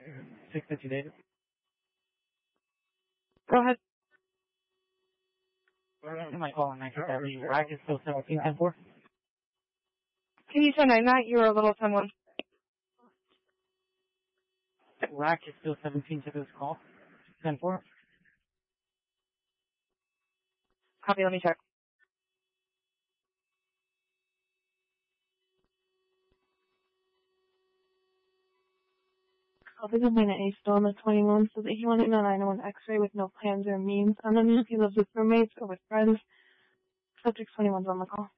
650 David. Go ahead. Am I calling 970? Rack is still 1710-4. Can you 10-9 that? You were a little 10-1. Rack is still 17 to this call. 10-4. Copy, let me check. Copy the man at A still on the 21, so that he wanted an 901 X-ray with no plans or means. I'm not sure if he lives with roommates or with friends. Subject 21's on the call.